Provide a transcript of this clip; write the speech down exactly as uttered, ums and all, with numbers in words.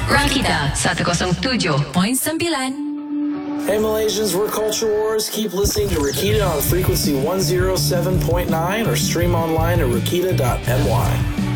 Rakita seratus tujuh perpuluhan sembilan. Hey Malaysians, we're Culture Wars. Keep listening to Rakita on frequency one oh seven point nine or stream online at rakita dot m y.